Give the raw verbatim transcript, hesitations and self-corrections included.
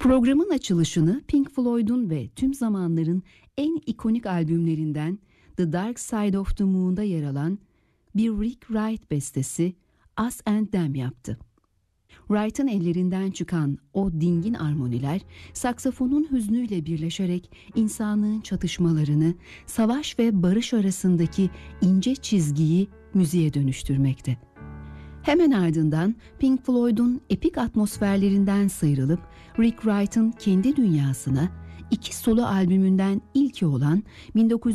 Programın açılışını Pink Floyd'un ve tüm zamanların en ikonik albümlerinden The Dark Side of the Moon'da yer alan bir Rick Wright bestesi Us and Them yaptı. Wright'ın ellerinden çıkan o dingin armoniler, saksafonun hüznüyle birleşerek insanlığın çatışmalarını, savaş ve barış arasındaki ince çizgiyi müziğe dönüştürmekte. Hemen ardından Pink Floyd'un epik atmosferlerinden sıyrılıp Rick Wright'ın kendi dünyasına iki solo albümünden ilki olan bin dokuz yüz